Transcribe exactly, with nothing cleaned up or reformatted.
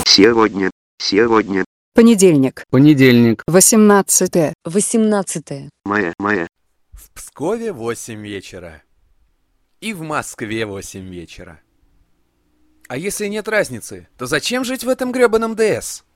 Сегодня, сегодня, Понедельник. Понедельник. Восемнадцатое. Восемнадцатое. мая, мая, В Пскове восемь вечера. И в Москве восемь вечера. А если нет разницы, то зачем жить в этом грёбаном ДС?